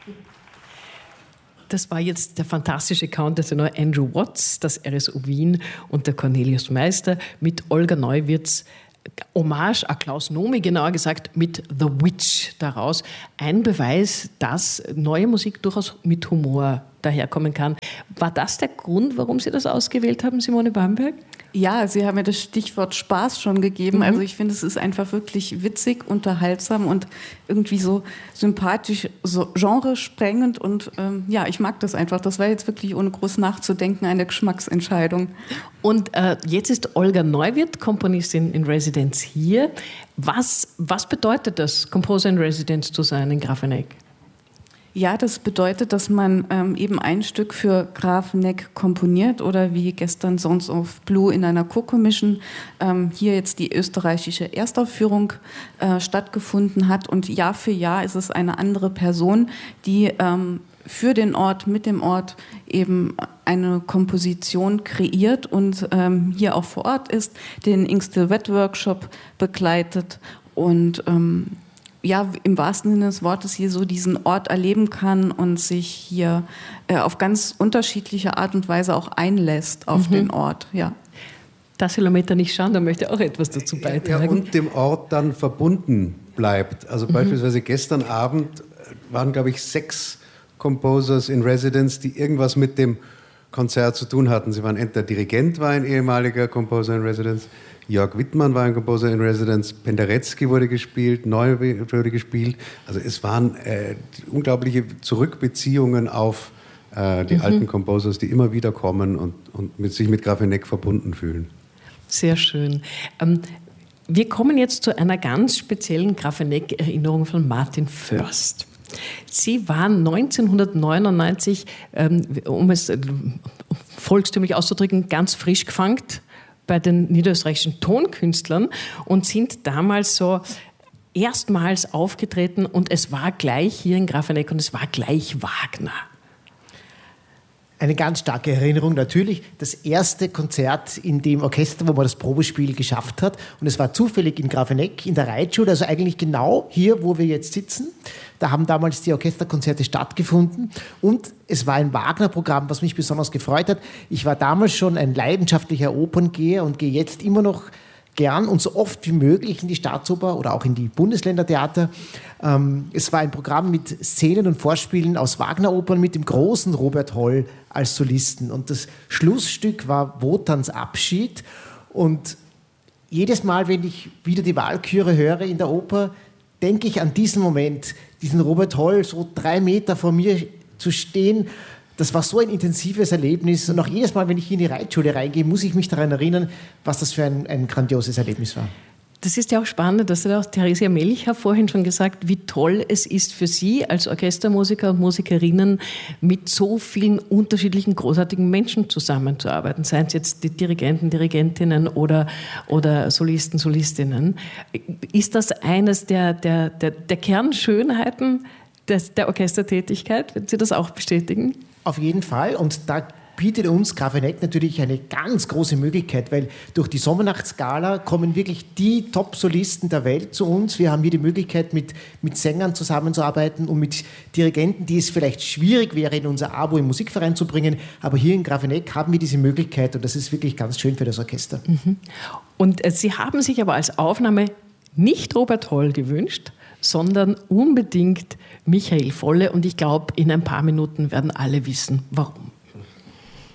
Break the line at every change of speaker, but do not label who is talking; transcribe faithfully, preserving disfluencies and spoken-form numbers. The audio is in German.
Das war jetzt der fantastische Countertenor Andrew Watts, das R S O Wien und der Cornelius Meister mit Olga Neuwirths Hommage à Klaus Nomi, genauer gesagt mit The Witch daraus. Ein Beweis, dass neue Musik durchaus mit Humor daherkommen kann. War das der Grund, warum Sie das ausgewählt haben, Simone Bamberg?
Ja, Sie haben mir das Stichwort Spaß schon gegeben. Mhm. Also ich finde, es ist einfach wirklich witzig, unterhaltsam und irgendwie so sympathisch, so genresprengend. Und ähm, ja, ich mag das einfach. Das war jetzt wirklich ohne groß nachzudenken eine Geschmacksentscheidung.
Und äh, jetzt ist Olga Neuwirth, Komponistin in Residence hier. Was, was bedeutet das, Composer in Residence zu sein in Grafenegg?
Ja, das bedeutet, dass man ähm, eben ein Stück für Grafenegg komponiert oder wie gestern Sons of Blue in einer Co-Commission ähm, hier jetzt die österreichische Erstaufführung äh, stattgefunden hat. Und Jahr für Jahr ist es eine andere Person, die ähm, für den Ort, mit dem Ort eben eine Komposition kreiert und ähm, hier auch vor Ort ist, den Inkstill Wet Workshop begleitet und ähm, ja, im wahrsten Sinne des Wortes hier so diesen Ort erleben kann und sich hier äh, auf ganz unterschiedliche Art und Weise auch einlässt auf mhm. den Ort, ja.
Tassilometer nicht schauen, da möchte auch etwas dazu beitragen.
Ja, und dem Ort dann verbunden bleibt. Also mhm. beispielsweise gestern Abend waren, glaube ich, sechs Composers in Residence, die irgendwas mit dem Konzert zu tun hatten. Sie waren entweder Dirigent, war ein ehemaliger Composer in Residence, Jörg Wittmann war ein Composer in Residence, Penderecki wurde gespielt, Neu wurde gespielt. Also es waren äh, unglaubliche Zurückbeziehungen auf äh, die mhm. alten Composers, die immer wieder kommen und, und mit, sich mit Grafenegg verbunden fühlen.
Sehr schön. Ähm, wir kommen jetzt zu einer ganz speziellen Grafenegg-Erinnerung von Martin Först. Sie waren neunzehnhundertneunundneunzig, ähm, um es äh, volkstümlich auszudrücken, ganz frisch gefangen bei den niederösterreichischen Tonkünstlern und sind damals so erstmals aufgetreten und es war gleich hier in Grafenegg und es war gleich Wagner.
Eine ganz starke Erinnerung natürlich. Das erste Konzert in dem Orchester, wo man das Probespiel geschafft hat. Und es war zufällig in Grafenegg, in der Reitschule, also eigentlich genau hier, wo wir jetzt sitzen. Da haben damals die Orchesterkonzerte stattgefunden. Und es war ein Wagner-Programm, was mich besonders gefreut hat. Ich war damals schon ein leidenschaftlicher Operngeher und gehe jetzt immer noch gern und so oft wie möglich in die Staatsoper oder auch in die Bundesländertheater. Ähm, es war ein Programm mit Szenen und Vorspielen aus Wagner-Opern mit dem großen Robert Holl als Solisten. Und das Schlussstück war Wotans Abschied. Und jedes Mal, wenn ich wieder die Walküre höre in der Oper, denke ich an diesen Moment, diesen Robert Holl so drei Meter vor mir zu stehen. Das war so ein intensives Erlebnis. Und auch jedes Mal, wenn ich in die Reitschule reingehe, muss ich mich daran erinnern, was das für ein, ein grandioses Erlebnis war.
Das ist ja auch spannend, das hat auch Theresia Melcher vorhin schon gesagt, wie toll es ist für Sie als Orchestermusiker und Musikerinnen, mit so vielen unterschiedlichen, großartigen Menschen zusammenzuarbeiten, seien es jetzt die Dirigenten, Dirigentinnen oder, oder Solisten, Solistinnen. Ist das eines der, der, der, der Kernschönheiten des, der Orchestertätigkeit? Würden Sie das auch bestätigen?
Auf jeden Fall, und da bietet uns Grafenegg natürlich eine ganz große Möglichkeit, weil durch die Sommernachtsgala kommen wirklich die Top-Solisten der Welt zu uns. Wir haben hier die Möglichkeit, mit, mit Sängern zusammenzuarbeiten und mit Dirigenten, die es vielleicht schwierig wäre, in unser Abo im Musikverein zu bringen. Aber hier in Grafenegg haben wir diese Möglichkeit und das ist wirklich ganz schön für das Orchester.
Mhm. Und äh, Sie haben sich aber als Aufnahme nicht Robert Holl gewünscht, sondern unbedingt Michael Volle. Und ich glaube, in ein paar Minuten werden alle wissen, warum.